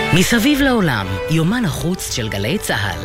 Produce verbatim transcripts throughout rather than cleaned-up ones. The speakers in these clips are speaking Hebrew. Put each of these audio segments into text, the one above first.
מסביב לעולם, יומן החוץ של גלי צהל.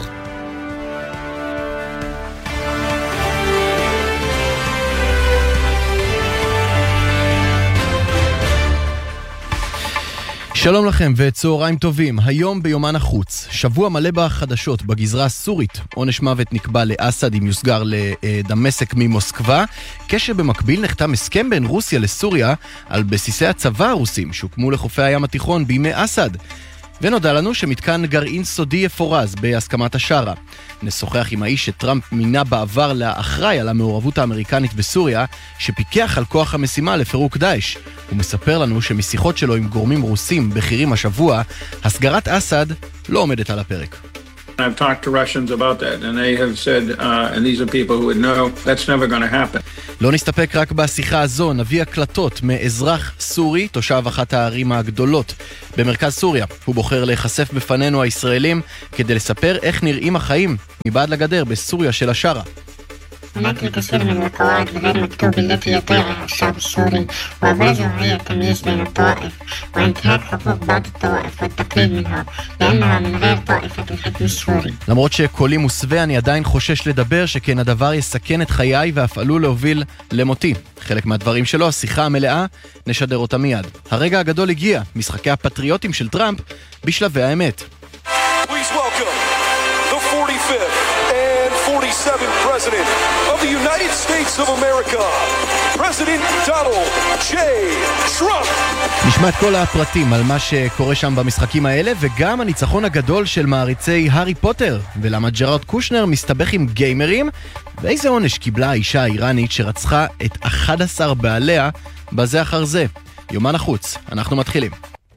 שלום לכם וצהריים טובים. היום ביומן החוץ, שבוע מלא בחדשות בגזרה הסורית. עונש מוות נקבע לאסד אם יוסגר לדמשק ממוסקבה. כשבמקביל נחתם הסכם בין רוסיה לסוריה על בסיסי הצבא הרוסים שהוקמו לחופי הים התיכון בימי אסד. ונודע לנו שמתקן גרעין סודי יפורז בהסכמת השרה. נשוחח עם האיש שטראמפ מינה בעבר לאחראי על המעורבות האמריקנית בסוריה, שפיקח על כוח המשימה לפירוק דאעש. הוא מספר לנו שמשיחות שלו עם גורמים רוסים בכירים השבוע, הסגרת אסד לא עומדת על הפרק. I've talked to Russians about that, and they have said, uh, and these are people who would know, that's never going to happen. לא נסתפק רק בשיחה הזו, נביא הקלטות מאזרח סורי, תושב אחת הערים הגדולות במרכז סוריה. הוא בוחר להיחשף בפנינו הישראלים כדי לספר איך נראים החיים מבעד לגדר בסוריה של השרה. هناك الكثير من القواعد الغير مكتوبة التي يطيعها الشعب السوري وأبرزها هي التمييز بين الطوائف وانتهاك حقوق بعض الطوائف والتقليل منها لأنها من غير طائفة الحكم السوري. למרות שקולי מוסווה, אני עדיין חושש לדבר, שכן הדבר יסכן את חיי ואף עלול להוביל למותי. חלק מהדברים שלו, השיחה המלאה, נשדר אותה מיד. הרגע הגדול הגיע, משחקי הפטריוטים של טראמפ בשלבי האמת. Please welcome the forty-fifth and forty-seventh President of the United States of America, President Donald J. Trump. נשמע את כל הפרטים על מה שקורה שם במשחקים האלה, וגם הניצחון הגדול של מעריצי הארי פוטר, ולמה ג'רארד קושנר מסתבך עם גיימרים, ואיזה עונש קיבלה האישה האיראנית שרצחה את אחד עשר בעליה בזה אחר זה. יומן החוץ, אנחנו מתחילים.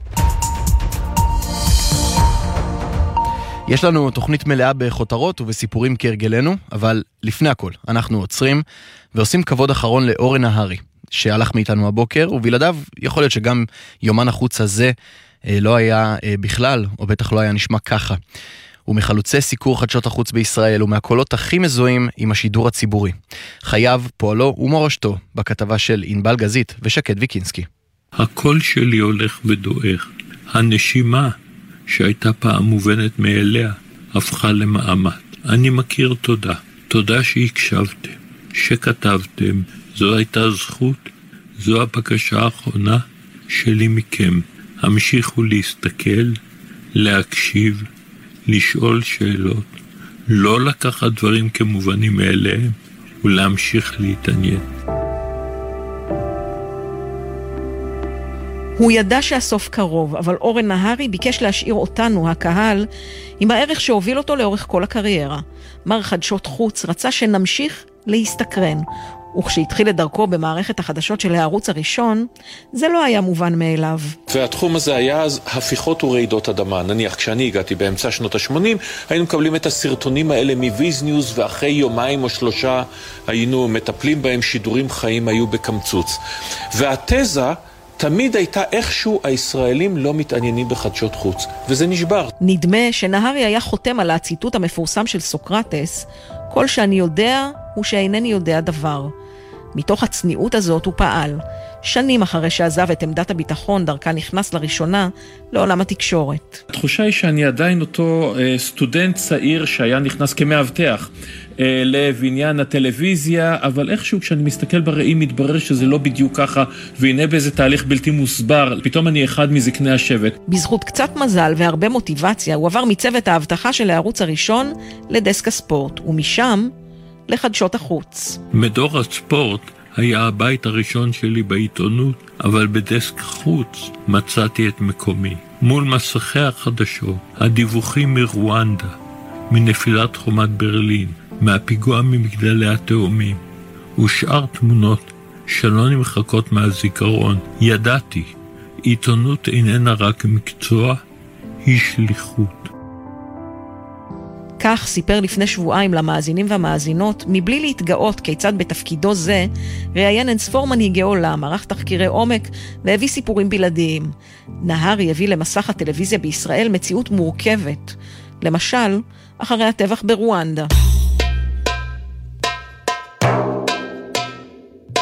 יש לנו תוכנית מלאה בחותרות ובסיפורים כהרגלנו, אבל לפני הכל אנחנו עוצרים ועושים כבוד אחרון לאורן נהרי, שהלך מאיתנו הבוקר, ובלעדיו יכול להיות שגם יומן החוץ הזה אה, לא היה אה, בכלל, או בטח לא היה נשמע ככה. הוא מחלוצי סיקור חדשות החוץ בישראל, ומהקולות הכי מזוהים עם השידור הציבורי. חייו, פועלו ומורשתו בכתבה של ענבל גזית ושקד ויקינסקי. הקול שלי הולך ודועך. הנשימה שהייתה פעם מובנת מאליה, הפכה למאמץ. אני מכיר תודה. תודה שהקשבתם, שכתבתם. זו הייתה זכות. זו הבקשה האחרונה שלי מכם. המשיכו להסתכל, להקשיב, לשאול שאלות, לא לקחת דברים כמובנים מאליהם, ולהמשיך להתעניין. הוא ידע שהסוף קרוב, אבל אורן נהרי ביקש להשאיר אותנו, הקהל, עם הערך שהוביל אותו לאורך כל הקריירה. מר חדשות חוץ רצה שנמשיך להסתקרן, וכשהתחיל את דרכו במערכת החדשות של הערוץ הראשון, זה לא היה מובן מאליו. והתחום הזה היה אז הפיכות ורעידות אדמה. נניח כשאני הגעתי באמצע שנות ה-שמונים, היינו מקבלים את הסרטונים האלה מוויז ניוז, ואחרי יומיים או שלושה היינו מטפלים בהם, שידורים חיים היו בקמצוץ. והתזה תמיד הייתה איכשהו הישראלים לא מתעניינים בחדשות חוץ, וזה נשבר. נדמה שנהרי היה חותם על הציטוט המפורסם של סוקרטס, כל שאני יודע הוא שאינני יודע דבר. מתוך הצניעות הזאת הוא פעל. שנים אחרי שעזב את עמדת הביטחון, דרכה נכנס לראשונה לעולם התקשורת. התחושה היא שאני עדיין אותו אה, סטודנט צעיר שהיה נכנס כמאבטח אה, לבניין הטלוויזיה, אבל איכשהו כשאני מסתכל בראי מתברר שזה לא בדיוק ככה, והנה באיזה תהליך בלתי מוסבר, פתאום אני אחד מזקני השבט. בזכות קצת מזל והרבה מוטיבציה, הוא עבר מצוות האבטחה של הערוץ הראשון לדסק הספורט, ומשם לחדשות החוץ. מדור הספורט היה הבית הראשון שלי בעיתונות, אבל בדסק חוץ מצאתי את מקומי. מול מסכי החדשות, הדיווחים מרואנדה, מנפילת חומת ברלין, מהפיגוע ממגדלי התאומים, ושאר תמונות שלא נמחקות מהזיכרון. ידעתי, עיתונות איננה רק מקצוע, היא שליחות. כך סיפר לפני שבועיים למאזינים והמאזינות, מבלי להתגאות כיצד בתפקידו זה, ראיין אינספור מנהיגי עולם, ערך תחקירי עומק והביא סיפורים בלעדיים. נהרי הביא למסך הטלוויזיה בישראל מציאות מורכבת, למשל, אחרי הטבח ברואנדה.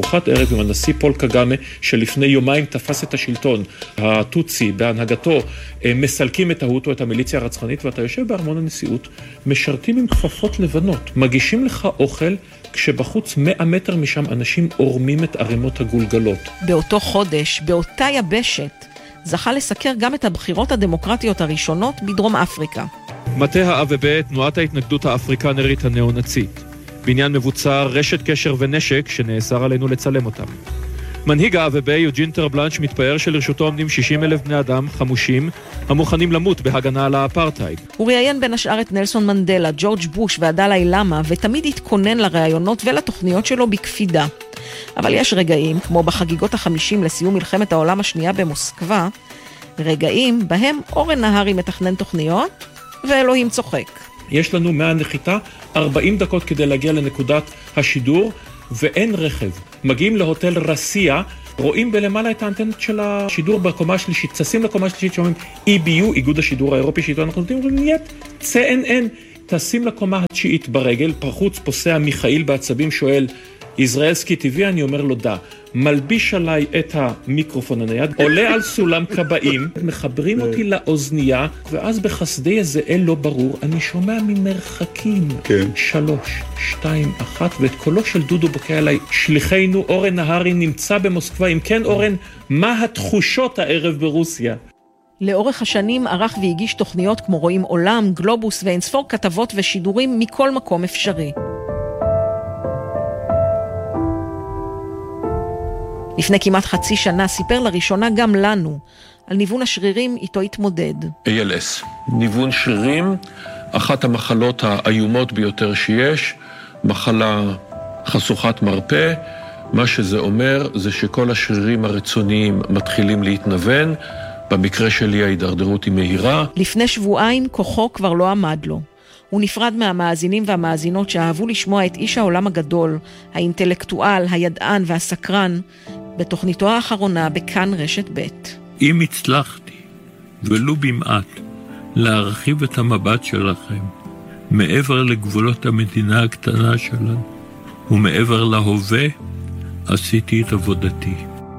ארוחת ערב עם הנשיא פול קגאמה, שלפני יומיים תפס את השלטון, הטוצי בהנהגתו, מסלקים את ההוטו, את המיליציה הרצחנית, ואתה יושב בארמון הנשיאות, משרתים עם כפפות לבנות, מגישים לך אוכל, כשבחוץ מאה מטר משם אנשים עורמים את ערימות הגולגלות. באותו חודש, באותה יבשת, זכה לסקר גם את הבחירות הדמוקרטיות הראשונות בדרום אפריקה. מטה ה-A ו B, תנועת ההתנגדות האפריקנרית הנאו-נאצית. בעניין מבוצע רשת קשר ונשק שנאסר עלינו לצלם אותם. מנהיג ה-A ו B, יוג'ין טרבלנץ', מתפאר שלרשותו עומדים שישים אלף בני אדם חמושים המוכנים למות בהגנה על האפרטהייד. הוא ראיין בין השאר את נלסון מנדלה, ג'ורג' בוש והדלאי למה, ותמיד התכונן לראיונות ולתוכניות שלו בקפידה. אבל יש רגעים, כמו בחגיגות החמישים לסיום מלחמת העולם השנייה במוסקבה, רגעים בהם אורן נהרי מתכנן תוכניות ואלוהים צוחק. יש לנו מהנחיתה ארבעים דקות כדי להגיע לנקודת השידור, ואין רכב. מגיעים להוטל רסיה, רואים בלמעלה את האנטנות של השידור בקומה השלישית, צסים לקומה השלישית שאומרים E B U, איגוד השידור האירופי שאיתו אנחנו נותנים, אומרים נייט, C N N, טסים לקומה התשיעית ברגל, פרחוץ פוסע מיכאיל בעצבים, שואל, יזראלסקי טבעי, אני אומר לו דה, מלביש עליי את המיקרופון הנייד, עולה על סולם קבעים, מחברים אותי לאוזנייה, ואז בחסדי איזה אל לא ברור, אני שומע ממרחקים, כן. שלוש, שתיים, אחת, ואת קולו של דודו בוקע עליי, שליחנו אורן נהרי נמצא במוסקבה, אם כן אורן, מה התחושות הערב ברוסיה? לאורך השנים ערך והגיש תוכניות כמו רואים עולם, גלובוס ואינספור כתבות ושידורים מכל מקום אפשרי. לפני כמעט חצי שנה סיפר לראשונה גם לנו על ניוון השרירים איתו התמודד. A L S, ניוון שרירים, אחת המחלות האיומות ביותר שיש, מחלה חשוכת מרפא, מה שזה אומר זה שכל השרירים הרצוניים מתחילים להתנוון, במקרה שלי ההידרדרות היא מהירה. לפני שבועיים כוחו כבר לא עמד לו. הוא נפרד מהמאזינים והמאזינות שאהבו לשמוע את איש העולם הגדול, האינטלקטואל, הידען והסקרן, בתוכניתו האחרונה בכאן רשת ב'. אם הצלחתי, ולו במעט, להרחיב את המבט שלכם, מעבר לגבולות המדינה הקטנה שלנו, ומעבר להווה, עשיתי את עבודתי.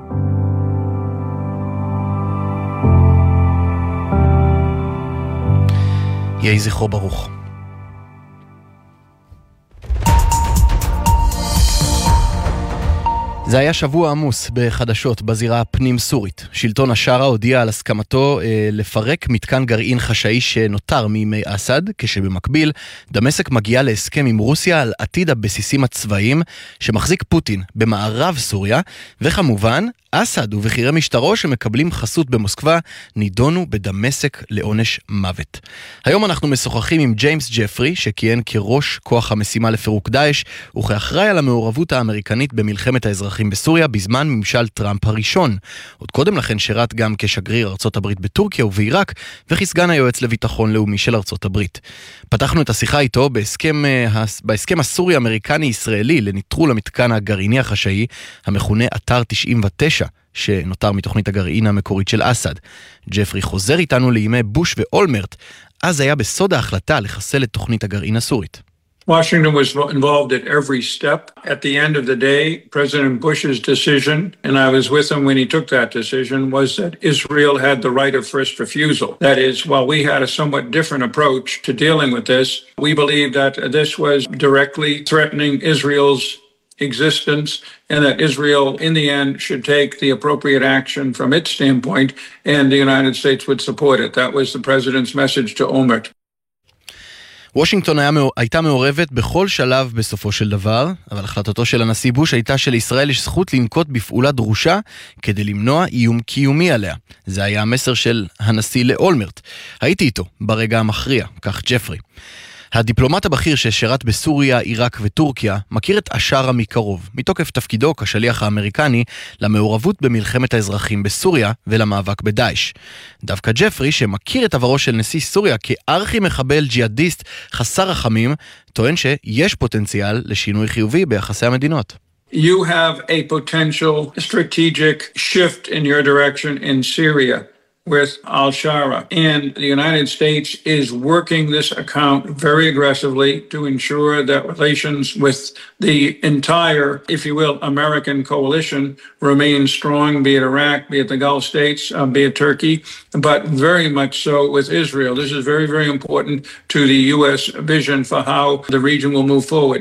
יהי זכרו ברוך. זה היה שבוע עמוס בחדשות בזירה הפנים סורית. שלטון השארה הודיע על הסכמתו אה, לפרק מתקן גרעין חשאי שנותר מימי אסד, כשבמקביל דמשק מגיעה להסכם עם רוסיה על עתיד הבסיסים הצבאיים שמחזיק פוטין במערב סוריה, וכמובן אסד ובחירי משטרו שמקבלים חסות במוסקבה נידונו בדמשק לעונש מוות. היום אנחנו משוחחים עם ג'יימס ג'פרי, שכיהן כראש כוח המשימה לפירוק דאעש, וכאחראי על המעורבות האמריקנית במלחמת האזרחים בסוריה בזמן ממשל טראמפ הראשון. עוד קודם לכן שירת גם כשגריר ארצות הברית בטורקיה ובעיראק, וכסגן היועץ לביטחון לאומי של ארצות הברית. פתחנו את השיחה איתו בהסכם, בהסכם הסורי-אמריקני-ישראלי לניטרול המתקן הגרעיני החשאי, המכונה אתר תשעים ותשע, שנותר מתוכנית הגרעין המקורית של אסד. ג'פרי חוזר איתנו לימי בוש ואולמרט, אז היה בסוד ההחלטה לחסל את תוכנית הגרעין הסורית. Washington was involved at every step. At the end of the day, President Bush's decision, and I was with him when he took that decision, was that Israel had the right of first refusal. That is, while we had a somewhat different approach to dealing with this, we believed that this was directly threatening Israel's existence and that Israel, in the end, should take the appropriate action from its standpoint and the United States would support it. That was the President's message to Olmert. וושינגטון היה, הייתה מעורבת בכל שלב בסופו של דבר, אבל החלטתו של הנשיא בוש הייתה שלישראל יש זכות לנקוט בפעולה דרושה כדי למנוע איום קיומי עליה. זה היה המסר של הנשיא לאולמרט. הייתי איתו ברגע המכריע, כך ג'פרי. הדיפלומט הבכיר ששירת בסוריה, עיראק וטורקיה מכיר את השארה מקרוב, מתוקף תפקידו כשליח האמריקני למעורבות במלחמת האזרחים בסוריה ולמאבק בדאעש. דווקא ג'פרי, שמכיר את עברו של נשיא סוריה כארכי מחבל ג'יהאדיסט חסר רחמים, טוען שיש פוטנציאל לשינוי חיובי ביחסי המדינות. You have a potential strategic shift in your direction in Syria. with Al-Shara. And the United States is working this account very aggressively to ensure that relations with the entire, if you will, American coalition remain strong, be it Iraq, be it the Gulf states, uh, be it Turkey, but very much so with Israel. This is very, very important to the U S vision for how the region will move forward.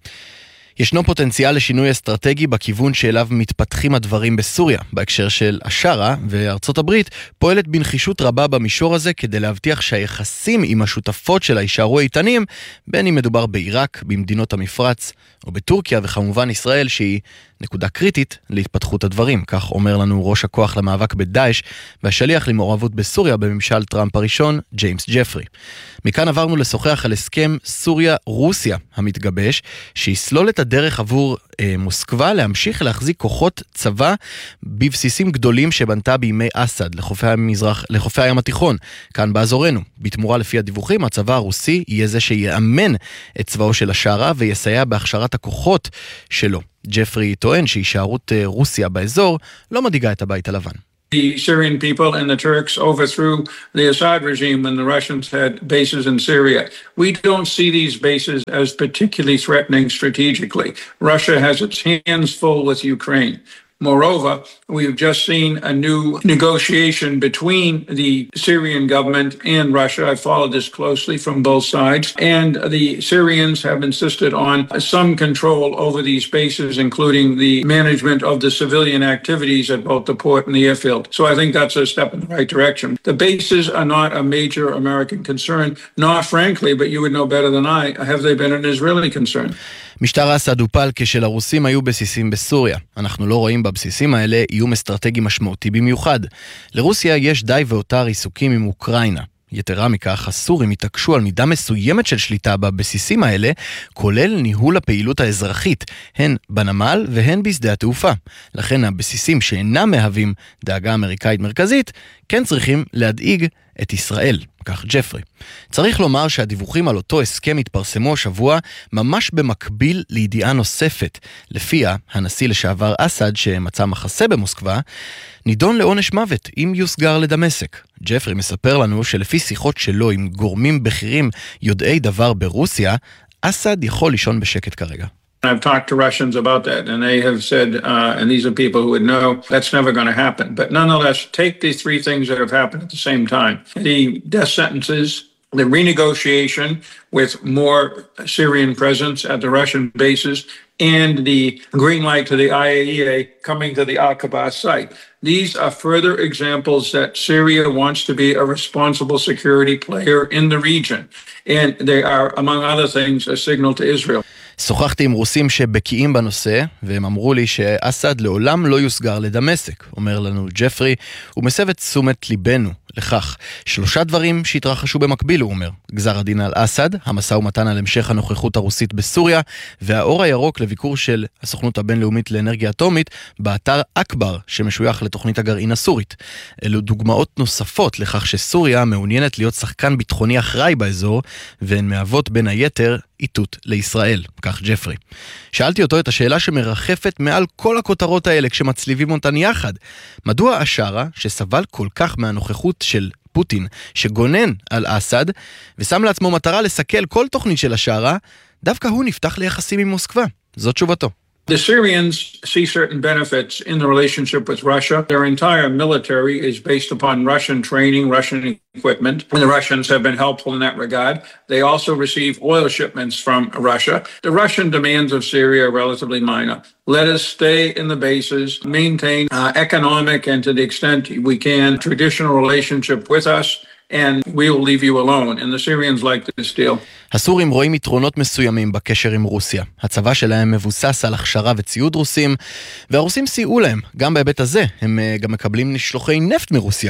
ישנו פוטנציאל לשינוי אסטרטגי בכיוון שאליו מתפתחים הדברים בסוריה, בהקשר של השרה, וארצות הברית פועלת בנחישות רבה במישור הזה כדי להבטיח שהיחסים עם השותפות שלה יישארו איתנים, בין אם מדובר בעיראק, במדינות המפרץ, או בטורקיה, וכמובן ישראל שהיא נקודה קריטית להתפתחות הדברים. כך אומר לנו ראש הכוח למאבק בדאעש והשליח למעורבות בסוריה בממשל טראמפ הראשון, ג'יימס ג'פרי. מכאן עברנו לשוחח על הסכם סוריה-רוסיה המתגבש, שיסלול את הדרך עבור אה, מוסקבה להמשיך להחזיק כוחות צבא בבסיסים גדולים שבנתה בימי אסד לחופי המזרח, לחופי הים התיכון, כאן באזורנו. בתמורה לפי הדיווחים, הצבא הרוסי יהיה זה שיאמן את צבאו של השרה ויסייע בהכשרת הכוחות שלו. ג'פרי טוען שהישארות רוסיה באזור לא מדאיגה את הבית הלבן. The Syrian people and the Turks overthrew the Assad regime when the Russians had bases in Syria. We don't see these bases as particularly threatening strategically. Russia has its hands full with Ukraine. Moreover, we've just seen a new negotiation between the Syrian government and Russia. I followed this closely from both sides. And the Syrians have insisted on some control over these bases, including the management of the civilian activities at both the port and the airfield. So I think that's a step in the right direction. The bases are not a major American concern, nor frankly, but you would know better than I, have they been an Israeli concern? משטר אסד הופל כשלרוסים היו בסיסים בסוריה. אנחנו לא רואים בבסיסים האלה איום אסטרטגי משמעותי במיוחד. לרוסיה יש די ואותר עיסוקים עם אוקראינה. יתרה מכך, הסורים התעקשו על מידה מסוימת של שליטה בבסיסים האלה, כולל ניהול הפעילות האזרחית, הן בנמל והן בשדה התעופה. לכן הבסיסים שאינם מהווים דאגה אמריקאית מרכזית, כן צריכים להדאיג את ישראל, כך ג'פרי. צריך לומר שהדיווחים על אותו הסכם התפרסמו השבוע ממש במקביל לידיעה נוספת, לפיה הנשיא לשעבר אסד שמצא מחסה במוסקבה, נידון לעונש מוות אם יוסגר לדמשק. ג'פרי מספר לנו שלפי שיחות שלו עם גורמים בכירים יודעי דבר ברוסיה, אסד יכול לישון בשקט כרגע. I've talked to Russians about that, and they have said, uh, and these are people who would know, that's never going to happen. But nonetheless, take these three things that have happened at the same time. The death sentences, the renegotiation with more Syrian presence at the Russian bases, and the green light to the I A E A coming to the Aqaba site. These are further examples that Syria wants to be a responsible security player in the region. And they are, among other things, a signal to Israel. שוחחתי עם רוסים שבקיאים בנושא, והם אמרו לי שאסד לעולם לא יוסגר לדמשק, אומר לנו ג'פרי, ומסב את תשומת ליבנו לכך. שלושה דברים שהתרחשו במקביל, הוא אומר. גזר הדין על אסד, המשא ומתן על המשך הנוכחות הרוסית בסוריה, והאור הירוק לביקור של הסוכנות הבינלאומית לאנרגיה אטומית באתר אכבר, שמשוייך לתוכנית הגרעין הסורית. אלו דוגמאות נוספות לכך שסוריה מעוניינת להיות שחקן ביטחוני אחראי באזור, והן מהוות בין היתר איתות לישראל, כך ג'פרי. שאלתי אותו את השאלה שמרחפת מעל כל הכותרות האלה כשמצליבים אותן יחד. מדוע השרה, שסבל כל כך מהנוכחות של פוטין, שגונן על אסד, ושם לעצמו מטרה לסכל כל תוכנית של השרה, דווקא הוא נפתח ליחסים עם מוסקבה? זאת תשובתו. The Syrians see certain benefits in the relationship with Russia. Their entire military is based upon Russian training, Russian equipment, and the Russians have been helpful in that regard. They also receive oil shipments from Russia. The Russian demands of Syria are relatively minor. Let us stay in the bases, maintain uh, economic and to the extent we can traditional relationship with us, and we will leave you alone. And the Syrians like this deal. הסורים רואים יתרונות מסוימים בקשר עם רוסיה. הצבא שלהם מבוסס על הכשרה וציוד רוסים, והרוסים סייעו להם. גם בהיבט הזה, הם גם מקבלים נשלוחי נפט מרוסיה.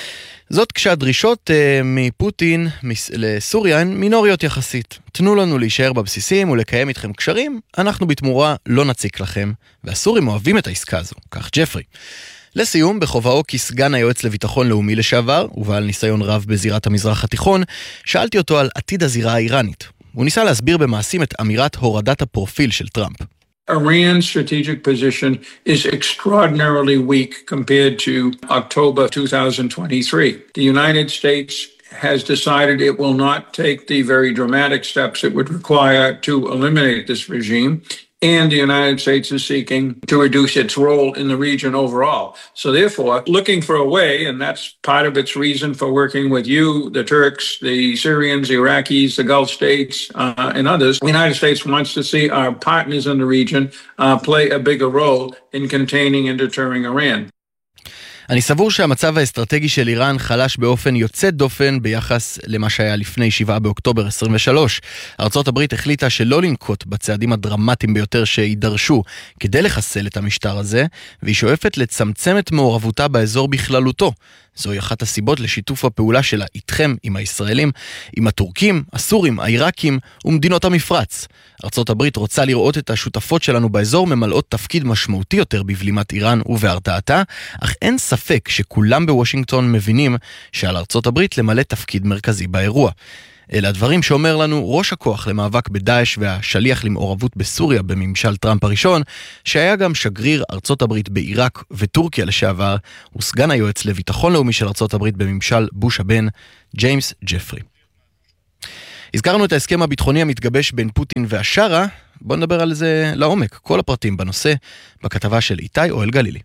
זאת כשהדרישות uh, מפוטין מס... לסוריה הן מינוריות יחסית. תנו לנו להישאר בבסיסים ולקיים איתכם קשרים, אנחנו בתמורה לא נציק לכם, והסורים אוהבים את העסקה הזו, כך ג'פרי. לסיום, בחובעו כסגן היועץ לביטחון לאומי לשעבר, ובעל ניסיון רב בזירת המזרח התיכון, שאלתי אותו על עתיד הזירה האיראנית. הוא ניסה להסביר במעשים את אמירת הורדת הפרופיל של טראמפ. Iran's strategic position is extraordinarily weak compared to October two thousand twenty-three. The United States has decided it will not take the very dramatic steps it would require to eliminate this regime, and the United States is seeking to reduce its role in the region overall. So therefore, looking for a way, and that's part of its reason for working with you, the Turks, the Syrians, the Iraqis, the Gulf states, uh, and others, the United States wants to see our partners in the region uh, play a bigger role in containing and deterring Iran. אני סבור שהמצב האסטרטגי של איראן חלש באופן יוצא דופן ביחס למה שהיה לפני שבעה באוקטובר עשרים ושלוש. ארצות הברית החליטה שלא לנקוט בצעדים הדרמטיים ביותר שידרשו כדי לחסל את המשטר הזה, והיא שואפת לצמצם את מעורבותה באזור בכללותו. זוהי אחת הסיבות לשיתוף הפעולה שלה איתכם, עם הישראלים, עם הטורקים, הסורים, העיראקים ומדינות המפרץ. ארצות הברית רוצה לראות את השותפות שלנו באזור ממלאות תפקיד משמעותי יותר בבלימת איראן ובהרתעתה, אך אין ספק שכולם בוושינגטון מבינים שעל ארצות הברית למלא תפקיד מרכזי באירוע. אלה הדברים שאומר לנו ראש הכוח למאבק בדאעש והשליח למעורבות בסוריה בממשל טראמפ הראשון, שהיה גם שגריר ארצות הברית בעיראק וטורקיה לשעבר, וסגן היועץ לביטחון לאומי של ארצות הברית בממשל בוש הבן, ג'יימס ג'פרי. הזכרנו את ההסכם הביטחוני המתגבש בין פוטין והשארה, בואו נדבר על זה לעומק, כל הפרטים בנושא, בכתבה של איתי אוהל גלילי.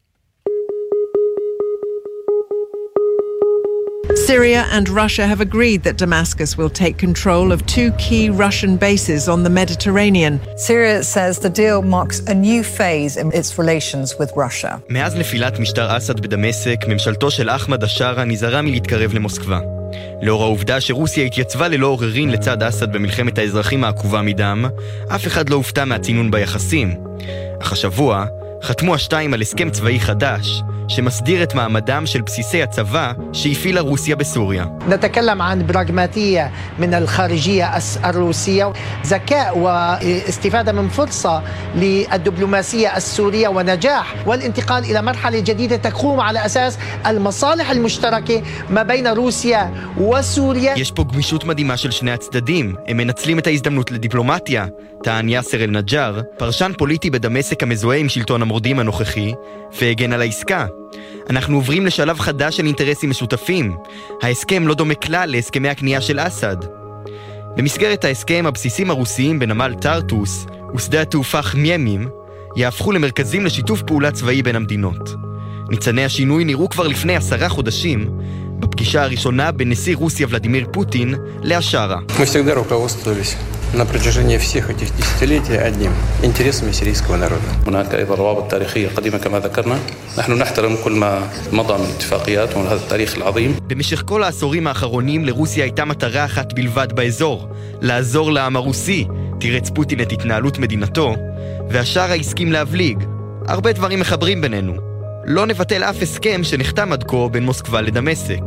Syria and Russia have agreed that Damascus will take control of two key Russian bases on the Mediterranean. Syria says the deal marks a new phase in its relations with Russia. מאז נפילת משטר אסד בדמשק, ממשלתו של אחמד השארה נזהרה מלהתקרב למוסקבה. לאור העובדה שרוסיה התייצבה ללא עוררין לצד אסד במלחמת האזרחים העקובה מדם, אף אחד לא הופתע מהצינון ביחסים. אך השבוע חתמו השתיים על הסכם צבאי חדש, שמסדיר את מעמדם של בסיסי הצבא שהפעילה רוסיה בסוריה. نتكلم عن براغماتية من الخارجية الروسية، ذكاء واستفادة من فرصة للدبلوماسية السورية ونجاح والانتقال إلى مرحلة جديدة تقوم على أساس المصالح المشتركة ما بين روسيا وسوريا. יש פה גמישות מדהימה של שני הצדדים, הם מנצלים את ההזדמנות לדיפלומטיה, טען יאסר אל-נג'אר, פרשן פוליטי בדמשק המזוהה עם שלטון המורדים הנוכחי, והגן על העסקה. אנחנו עוברים לשלב חדש של אינטרסים משותפים. ההסכם לא דומה כלל להסכמי הקנייה של אסד. במסגרת ההסכם, הבסיסים הרוסיים בנמל טרטוס ושדה התעופה חמיימים יהפכו למרכזים לשיתוף פעולה צבאי בין המדינות. ניצני השינוי נראו כבר לפני עשרה חודשים, בפגישה הראשונה בין נשיא רוסיה ולדימיר פוטין לאשרה. Мы всегда руководствовались на протяжении всех этих десятилетий одним – интересами сирийского народа. هناك أيضا روابط تاريخية قديمة كما ذكرنا. نحن نحترم كل ما مضى من اتفاقيات وهذا التاريخ العظيم. במשך כל העשורים האחרונים לרוסיה הייתה מטרה אחת בלבד באזור, לעזור לעם הרוסי. תירץ פוטין את התנהלות מדינתו, והשארה הסכים להבליג. הרבה דברים מחברים בינינו. לא נבטל אף הסכם שנחתם עד כה בין מוסקבה לדמשק.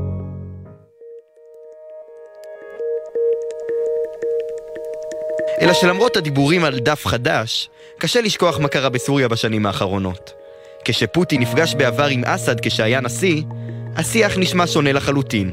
אלא שלמרות הדיבורים על דף חדש, קשה לשכוח מה קרה בסוריה בשנים האחרונות. כשפוטין נפגש בעבר עם אסד כשהיה נשיא, השיח נשמע שונה לחלוטין.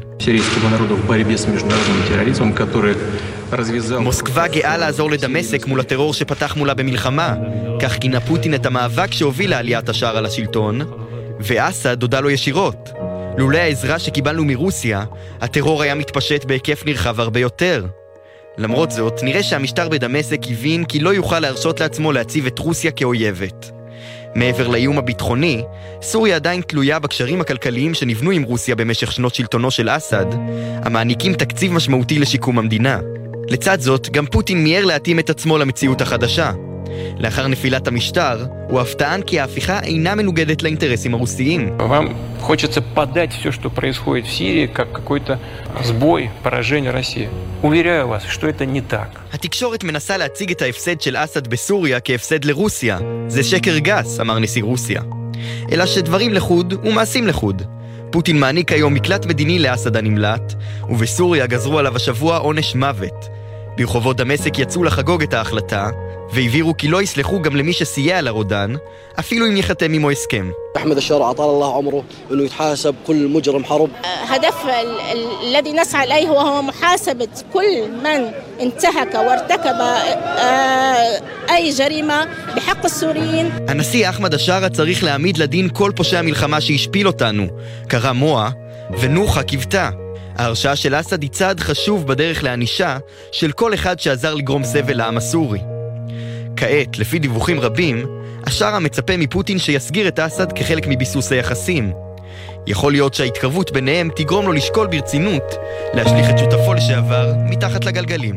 מוסקבה גאה לעזור לדמשק מול הטרור שפתח מולה במלחמה, כך גינה פוטין את המאבק שהוביל לעליית השארה לשלטון, ואסד הודה לו ישירות. לולא העזרה שקיבלנו מרוסיה, הטרור היה מתפשט בהיקף נרחב הרבה יותר. למרות זאת, נראה שהמשטר בדמשק הבין כי לא יוכל להרשות לעצמו להציב את רוסיה כאויבת. מעבר לאיום הביטחוני, סוריה עדיין תלויה בקשרים הכלכליים שנבנו עם רוסיה במשך שנות שלטונו של אסד, המעניקים תקציב משמעותי לשיקום המדינה. לצד זאת, גם פוטין מיהר להתאים את עצמו למציאות החדשה. לאחר נפילת המשטר, הוא אף טען כי ההפיכה אינה מנוגדת לאינטרסים הרוסיים. Вам хочется подать все, что происходит в Сирии, как какой-то сбой, поражение России. Уверяю вас, что это не так. התקשורת מנסה להציג את ההפסד של אסד בסוריה כהפסד לרוסיה. זה שקר גס, אמר נשיא רוסיה. אלא שדברים לחוד ומעשים לחוד. פוטין מעניק היום מקלט מדיני לאסד הנמלט, ובסוריה גזרו עליו השבוע עונש מוות. ברחובות דמשק יצאו לחגוג את ההחלטה, והבהירו כי לא יסלחו גם למי שסייע לרודן, אפילו אם יחתם עמו הסכם. أحمد الشارع طال الله عمره إنه يتحاسب كل مجرم حرب. هدف الذي نسعى إليه هو محاسبة كل من انتهك وارتكب أي جريمة بحق السوريين. הנשיא אחמד השארה צריך להעמיד לדין כל פושעי המלחמה שהשפיל אותנו, קרא מועה ונוחה קיוותה. ההרשעה של אסד היא צעד חשוב בדרך לענישה של כל אחד שעזר לגרום סבל לעם הסורי. כעת, לפי דיווחים רבים, השארה מצפה מפוטין שיסגיר את אסד כחלק מביסוס היחסים. יכול להיות שההתקרבות ביניהם תגרום לו לשקול ברצינות להשליך את שותפו לשעבר מתחת לגלגלים.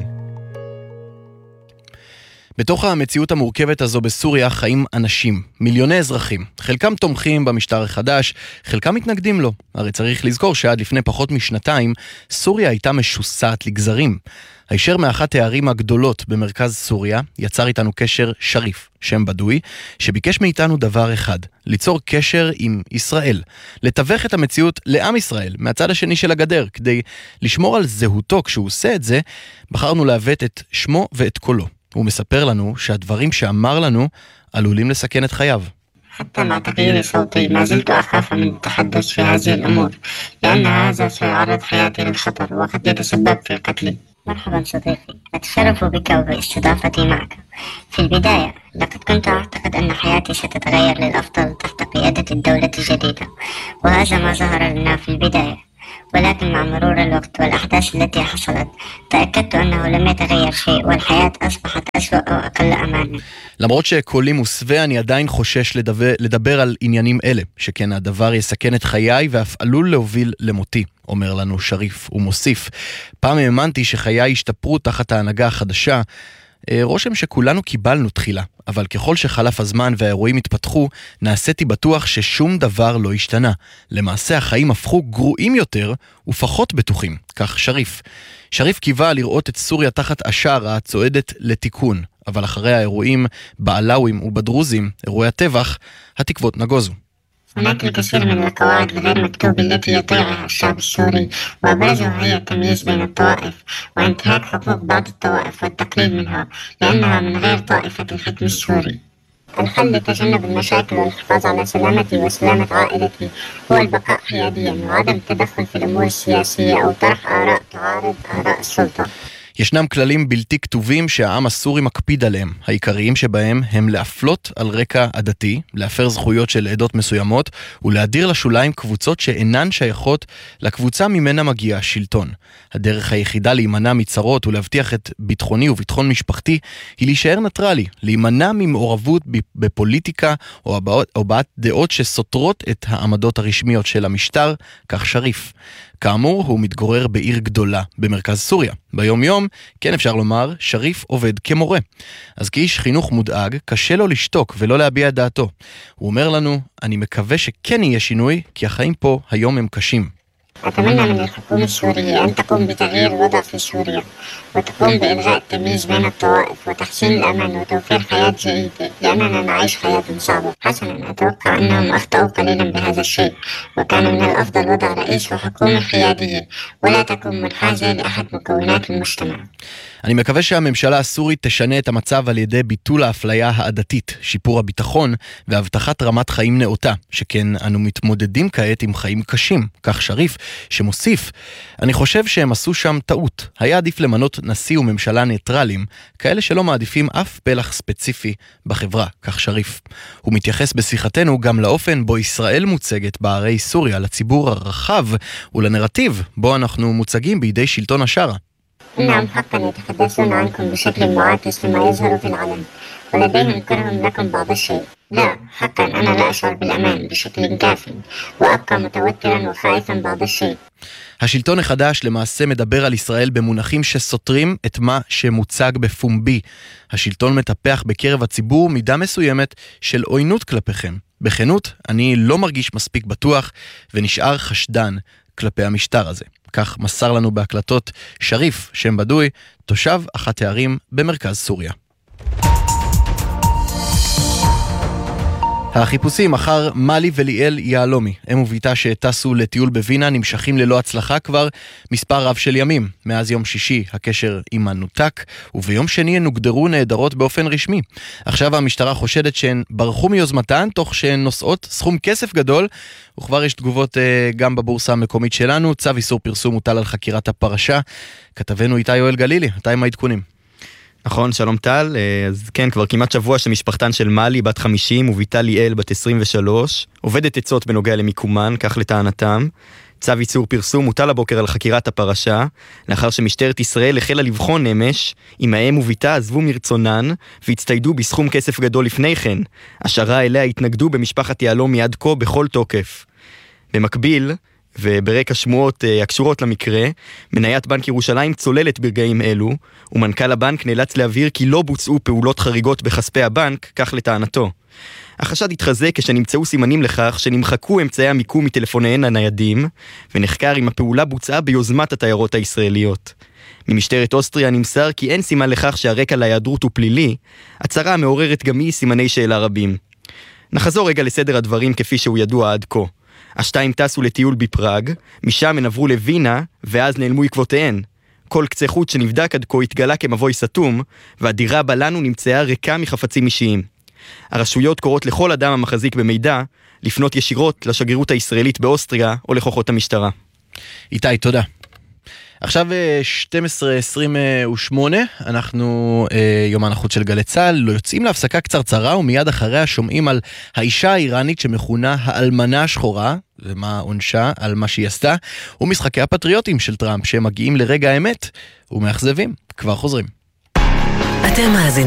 בתוך המציאות המורכבת הזו בסוריה חיים אנשים, מיליוני אזרחים. חלקם תומכים במשטר החדש, חלקם מתנגדים לו. הרי צריך לזכור שעד לפני פחות משנתיים, סוריה הייתה משוסעת לגזרים. הישר מאחת הערים הגדולות במרכז סוריה יצר איתנו קשר שריף, שם בדוי, שביקש מאיתנו דבר אחד, ליצור קשר עם ישראל, לתווך את המציאות לעם ישראל מהצד השני של הגדר, כדי לשמור על זהותו כשהוא עושה את זה, בחרנו להבט את שמו ואת קולו. הוא מספר לנו שהדברים שאמר לנו עלולים לסכן את חייו. حتى مع تغيير صوتي ما زلت أخاف من التحدث في هذه الأمور لأن هذا سيعرض حياتي للخطر وقد يتسبب في قتلي. مرحبا صديقي، أتشرف بك وباستضافتي معك. في البداية لقد كنت أعتقد أن حياتي ستتغير للأفضل تحت قيادة الدولة الجديدة، وهذا ما ظهر لنا في البداية، ولكن مع مرور الوقت والأحداث التي حصلت تأكدت أنه لم يتغير شيء والحياة أصبحت أسوأ وأقل أمانا. למרות שקולי מוסווה, אני עדיין חושש לדבר, לדבר על עניינים אלה, שכן הדבר יסכן את חיי ואף עלול להוביל למותי, אומר לנו שריף ומוסיף. פעם האמנתי שחיי השתפרו תחת ההנהגה החדשה, רושם שכולנו קיבלנו תחילה, אבל ככל שחלף הזמן והאירועים התפתחו, נעשיתי בטוח ששום דבר לא השתנה. למעשה החיים הפכו גרועים יותר ופחות בטוחים, כך שריף. שריף קיווה לראות את סוריה תחת השארה הצועדת לתיקון, אבל אחרי האירועים בעלאווים ובדרוזים, אירועי הטבח, התקוות נגוזו. هناك الكثير من القواعد الغير مكتوبة التي يطيعها الشعب السوري وأبرزها هي التمييز بين الطوائف وانتهاك حقوق بعض الطوائف والتقليل منها لأنها من غير طائفة الحكم السوري. الحل لتجنب المشاكل والحفاظ على سلامتي وسلامة عائلتي هو البقاء حياديا وعدم التدخل في الأمور السياسية أو طرح آراء تعارض آراء السلطة. ישנם כללים בלתי כתובים שהעם הסורי מקפיד עליהם. העיקריים שבהם הם להפלות על רקע עדתי, להפר זכויות של עדות מסוימות, ולהדיר לשוליים קבוצות שאינן שייכות לקבוצה ממנה מגיע השלטון. הדרך היחידה להימנע מצרות ולהבטיח את ביטחוני וביטחון משפחתי היא להישאר נטרלי, להימנע ממעורבות בפוליטיקה או הבעת דעות שסותרות את העמדות הרשמיות של המשטר, כך שריף. כאמור, הוא מתגורר בעיר גדולה במרכז סוריה. ביום יום, כן אפשר לומר, שריף עובד כמורה. אז כאיש חינוך מודאג, קשה לו לשתוק ולא להביע את דעתו. הוא אומר לנו, אני מקווה שכן יהיה שינוי, כי החיים פה היום הם קשים. أتمنى من الحكومة السورية أن تقوم بتغيير الوضع في سوريا وتقوم بإلغاء التمييز بين الطوائف وتحسين الأمن وتوفير حياة جيدة لأننا نعيش حياة صعبة. حسنا، أتوقع أنهم أخطأوا قليلا بهذا الشيء وكان من الأفضل وضع رئيس وحكومة حيادية ولا تكون منحازة لأحد مكونات المجتمع. אני מקווה שהממשלה הסורית תשנה את המצב על ידי ביטול האפליה העדתית, שיפור הביטחון והבטחת רמת חיים נאותה, שכן אנו מתמודדים כעת עם חיים קשים, כך שריף, שמוסיף, אני חושב שהם עשו שם טעות. היה עדיף למנות נשיא וממשלה ניטרלים, כאלה שלא מעדיפים אף פלח ספציפי בחברה, כך שריף. הוא מתייחס בשיחתנו גם לאופן בו ישראל מוצגת בערי סוריה לציבור הרחב ולנרטיב בו אנחנו מוצגים בידי שלטון השארה. إنهم حقا يتحدثون عنكم بشكل معاكس لما يظهر في العلن ولديهم كره لكم بعض الشيء. لا، حقا أنا لا أشعر بالأمان بشكل كاف وأبقى متوترا وخائفا بعض الشيء. השלטון החדש למעשה מדבר על ישראל במונחים שסותרים את מה שמוצג בפומבי. השלטון מטפח בקרב הציבור מידה מסוימת של עוינות כלפיכם. בכנות, אני לא מרגיש מספיק בטוח ונשאר חשדן כלפי המשטר הזה. כך מסר לנו בהקלטות שריף, שם בדוי, תושב אחת הערים במרכז סוריה. החיפושים אחר מלי וליאל יעלומי, הם וביתה שטסו לטיול בווינה, נמשכים ללא הצלחה כבר מספר רב של ימים. מאז יום שישי הקשר עימן נותק, וביום שני הן הוגדרו נהדרות באופן רשמי. עכשיו המשטרה חושדת שהן ברחו מיוזמתן, תוך שהן נושאות סכום כסף גדול, וכבר יש תגובות uh, גם בבורסה המקומית שלנו. צו איסור פרסום הוטל על חקירת הפרשה. כתבנו איתי יואל גלילי, אתה עם העדכונים. נכון, שלום טל. אז כן, כבר כמעט שבוע שמשפחתן של מלי, בת חמישים, וביתה ליאל, בת עשרים ושלוש, עובדת עצות בנוגע למיקומן, כך לטענתם. צו איסור פרסום הוטל הבוקר על חקירת הפרשה, לאחר שמשטרת ישראל החלה לבחון נמש, אם האם וביתה עזבו מרצונן, והצטיידו בסכום כסף גדול לפני כן. השערה אליה התנגדו במשפחת יעלומי עד כה בכל תוקף. במקביל, וברקע שמועות uh, הקשורות למקרה, מניית בנק ירושלים צוללת ברגעים אלו, ומנכ"ל הבנק נאלץ להבהיר כי לא בוצעו פעולות חריגות בכספי הבנק, כך לטענתו. החשד התחזק כשנמצאו סימנים לכך שנמחקו אמצעי המיקום מטלפוניהן הניידים, ונחקר אם הפעולה בוצעה ביוזמת התיירות הישראליות. ממשטרת אוסטריה נמסר כי אין סימן לכך שהרקע להיעדרות הוא פלילי, הצהרה מעוררת גם היא סימני שאלה רבים. נחזור רגע לסדר הדברים כפי שהוא ידוע עד כה. השתיים טסו לטיול בפראג, משם הן עברו לווינה, ואז נעלמו עקבותיהן. כל קצה חוט שנבדק עד כה התגלה כמבוי סתום, והדירה בלנו נמצאה ריקה מחפצים אישיים. הרשויות קוראות לכל אדם המחזיק במידע, לפנות ישירות לשגרירות הישראלית באוסטריה, או לכוחות המשטרה. איתי, תודה. עכשיו שתים עשרה עשרים ושמונה, אנחנו יומן החוץ של גלי צהל, לא יוצאים להפסקה קצרצרה, ומיד אחריה שומעים על האישה האיראנית שמכונה האלמנה השחורה, ומה עונשה על מה שהיא עשתה, ומשחקי הפטריוטים של טראמפ שמגיעים לרגע האמת ומאכזבים. כבר חוזרים. אתם מאזינים